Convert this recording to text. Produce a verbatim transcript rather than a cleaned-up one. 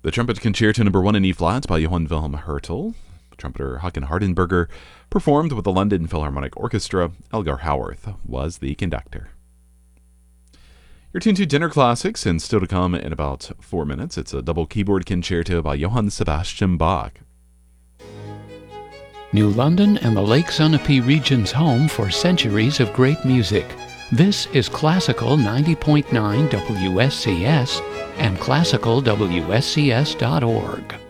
The Trumpet Concerto Number One in E-flat by Johann Wilhelm Hertel. Trumpeter Hakan Hardenberger performed with the London Philharmonic Orchestra. Elgar Howarth was the conductor. You're tuned to Dinner Classics, and still to come in about four minutes, it's a double keyboard concerto by Johann Sebastian Bach. New London and the Lake Sunapee region's home for centuries of great music. This is Classical ninety point nine W S C S and classical W S C S dot org.